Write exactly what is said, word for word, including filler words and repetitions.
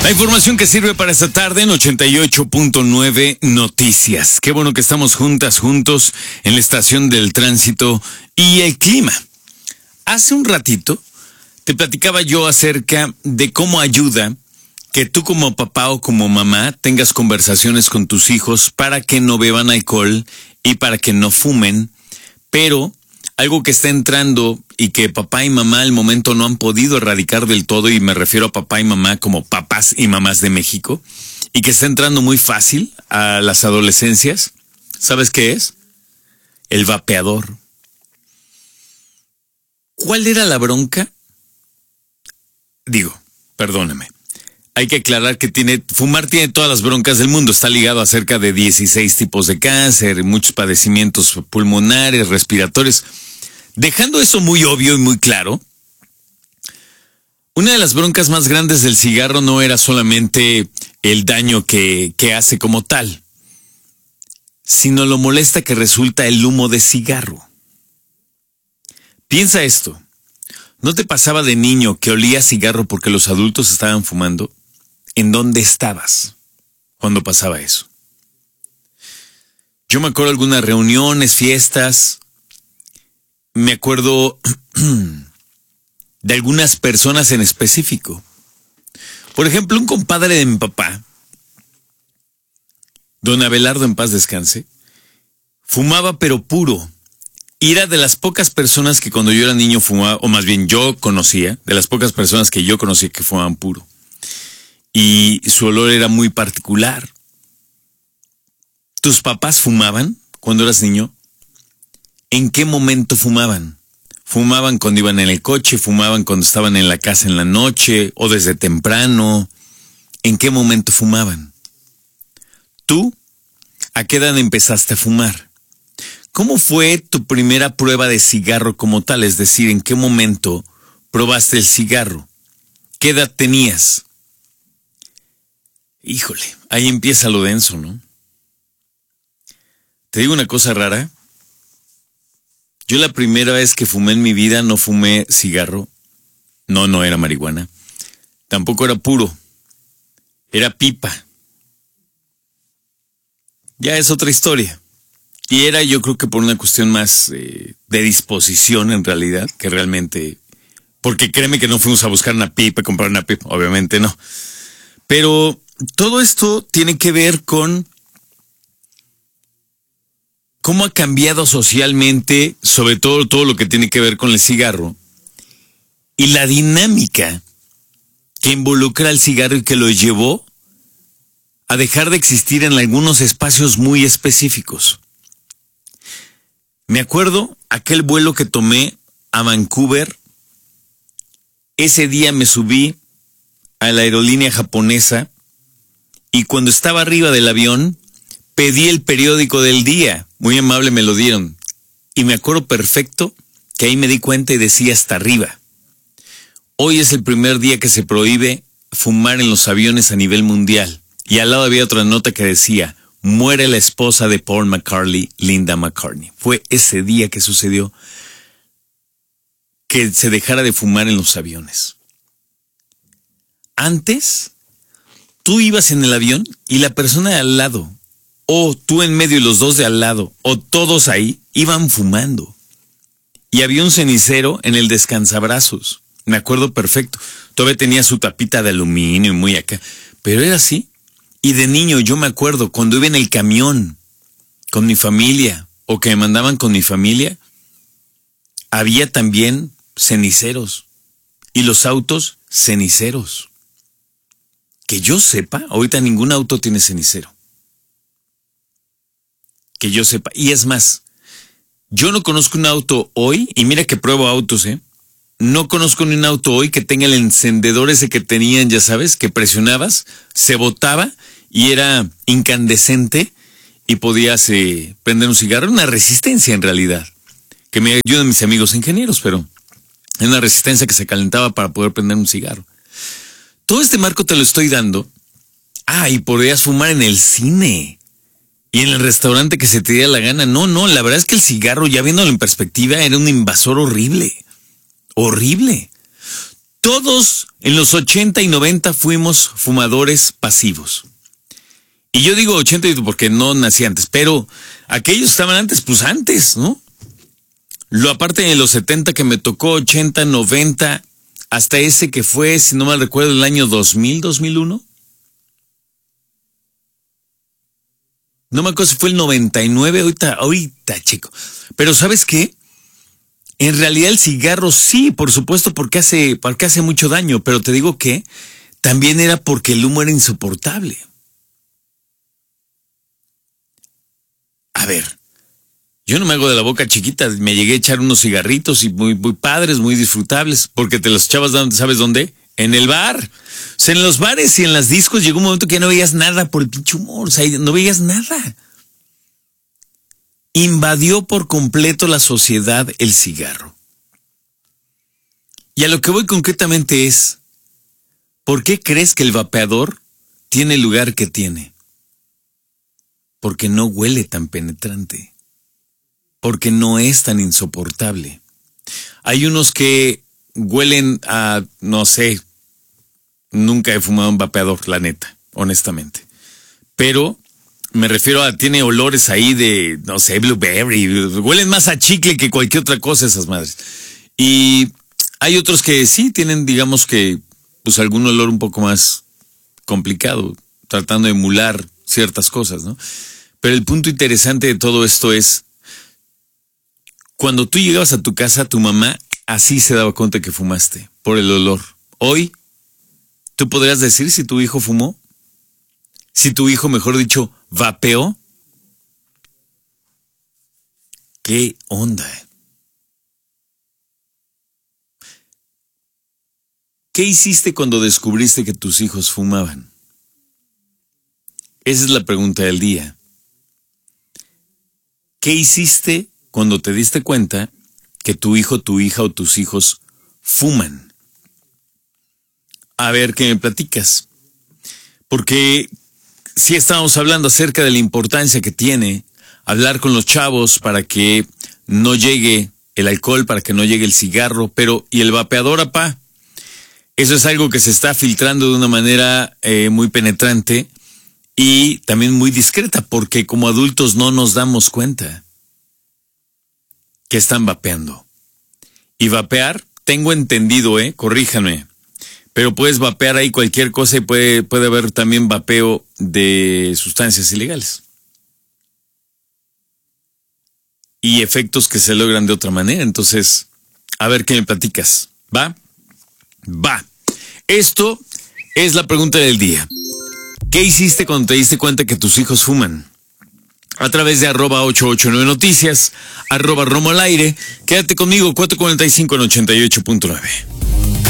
La información que sirve para esta tarde en ochenta y ocho punto nueve Noticias. Qué bueno que estamos juntas, juntos en la estación del tránsito y el clima. Hace un ratito te platicaba yo acerca de cómo ayuda que tú como papá o como mamá tengas conversaciones con tus hijos para que no beban alcohol y para que no fumen, pero algo que está entrando y que papá y mamá al momento no han podido erradicar del todo, y me refiero a papá y mamá como papás y mamás de México, y que está entrando muy fácil a las adolescencias, ¿sabes qué es? El vapeador. ¿Cuál era la bronca? Digo, perdóname. Hay que aclarar que tiene, fumar tiene todas las broncas del mundo. Está ligado a cerca de dieciséis tipos de cáncer, muchos padecimientos pulmonares, respiratorios. Dejando eso muy obvio y muy claro, una de las broncas más grandes del cigarro no era solamente el daño que, que hace como tal, sino lo molesta que resulta el humo de cigarro. Piensa esto. ¿No te pasaba de niño que olías cigarro porque los adultos estaban fumando? ¿En dónde estabas cuando pasaba eso? Yo me acuerdo de algunas reuniones, fiestas. Me acuerdo de algunas personas en específico. Por ejemplo, un compadre de mi papá, don Abelardo, en paz descanse, fumaba pero puro. Y era de las pocas personas que cuando yo era niño fumaba, o más bien yo conocía, de las pocas personas que yo conocía que fumaban puro. Y su olor era muy particular. ¿Tus papás fumaban cuando eras niño? ¿En qué momento fumaban? ¿Fumaban cuando iban en el coche? ¿Fumaban cuando estaban en la casa en la noche? ¿O desde temprano? ¿En qué momento fumaban? ¿Tú? ¿A qué edad empezaste a fumar? ¿Cómo fue tu primera prueba de cigarro como tal? Es decir, ¿en qué momento probaste el cigarro? ¿Qué edad tenías? Híjole, ahí empieza lo denso, ¿no? Te digo una cosa rara. Yo la primera vez que fumé en mi vida no fumé cigarro. No, no era marihuana. Tampoco era puro. Era pipa. Ya es otra historia. Y era, yo creo que por una cuestión más eh, de disposición en realidad, que realmente... Porque créeme que no fuimos a buscar una pipa, comprar una pipa, obviamente no. Pero todo esto tiene que ver con cómo ha cambiado socialmente, sobre todo todo lo que tiene que ver con el cigarro, y la dinámica que involucra al cigarro y que lo llevó a dejar de existir en algunos espacios muy específicos. Me acuerdo aquel vuelo que tomé a Vancouver. Ese día me subí a la aerolínea japonesa y cuando estaba arriba del avión pedí el periódico del día. Muy amable me lo dieron. Y me acuerdo perfecto que ahí me di cuenta y decía hasta arriba: hoy es el primer día que se prohíbe fumar en los aviones a nivel mundial. Y al lado había otra nota que decía: muere la esposa de Paul McCartney, Linda McCartney. Fue ese día que sucedió que se dejara de fumar en los aviones. Antes, tú ibas en el avión y la persona de al lado, o tú en medio y los dos de al lado, o todos ahí, iban fumando. Y había un cenicero en el descansabrazos. Me acuerdo perfecto. Todavía tenía su tapita de aluminio y muy acá. Pero era así. Y de niño yo me acuerdo, cuando iba en el camión con mi familia, o que me mandaban con mi familia, había también ceniceros. Y los autos, ceniceros. Que yo sepa, ahorita ningún auto tiene cenicero. Que yo sepa. Y es más, yo no conozco un auto hoy, y mira que pruebo autos, ¿eh? No conozco ni un auto hoy que tenga el encendedor ese que tenían, ya sabes, que presionabas, se botaba y era incandescente y podías eh, prender un cigarro. Una resistencia en realidad, que me ayudan mis amigos ingenieros, pero es una resistencia que se calentaba para poder prender un cigarro. Todo este marco te lo estoy dando. Ah, y podías fumar en el cine y en el restaurante que se te diera la gana. No, no, la verdad es que el cigarro, ya viéndolo en perspectiva, era un invasor horrible. Horrible. Todos en los ochenta y noventa fuimos fumadores pasivos. Y yo digo ochenta porque no nací antes, pero aquellos que estaban antes, pues antes, ¿no? Lo aparte de los setenta que me tocó, ochenta, noventa, hasta ese que fue, si no mal recuerdo, el año dos mil, dos mil uno. No me acuerdo si fue el noventa y nueve, ahorita, ahorita, chico. Pero ¿sabes qué? En realidad el cigarro sí, por supuesto, porque hace, porque hace mucho daño, pero te digo que también era porque el humo era insoportable. A ver, yo no me hago de la boca chiquita, me llegué a echar unos cigarritos y muy, muy padres, muy disfrutables, porque te los echabas, ¿sabes dónde? En el bar. O sea, en los bares y en las discos llegó un momento que no veías nada por el pinche humor, o sea, no veías nada. Invadió por completo la sociedad el cigarro. Y a lo que voy concretamente es, ¿por qué crees que el vapeador tiene el lugar que tiene? Porque no huele tan penetrante. Porque no es tan insoportable. Hay unos que huelen a, no sé, nunca he fumado un vapeador, la neta, honestamente. Pero me refiero a, tiene olores ahí de, no sé, blueberry, huelen más a chicle que cualquier otra cosa esas madres. Y hay otros que sí tienen, digamos que, pues algún olor un poco más complicado, tratando de emular ciertas cosas, ¿no? Pero el punto interesante de todo esto es, cuando tú llegabas a tu casa, tu mamá así se daba cuenta que fumaste, por el olor. Hoy, ¿tú podrías decir si tu hijo fumó? Si tu hijo, mejor dicho, vapeó. ¿Qué onda? ¿Qué hiciste cuando descubriste que tus hijos fumaban? Esa es la pregunta del día. ¿Qué hiciste cuando te diste cuenta que tu hijo, tu hija o tus hijos fuman? A ver, ¿qué me platicas? Porque sí estábamos hablando acerca de la importancia que tiene hablar con los chavos para que no llegue el alcohol, para que no llegue el cigarro, pero ¿y el vapeador, apá? Eso es algo que se está filtrando de una manera eh, muy penetrante y también muy discreta, porque como adultos no nos damos cuenta que están vapeando. Y vapear, tengo entendido, eh, corríjanme, pero puedes vapear ahí cualquier cosa y puede, puede haber también vapeo de sustancias ilegales. Y efectos que se logran de otra manera. Entonces, a ver qué me platicas. ¿Va? Va. Esto es la pregunta del día. ¿Qué hiciste cuando te diste cuenta que tus hijos fuman? A través de arroba ochocientos ochenta y nueve noticias, arroba Romo al aire. Quédate conmigo, cuatro cuarenta y cinco en ochenta y ocho punto nueve.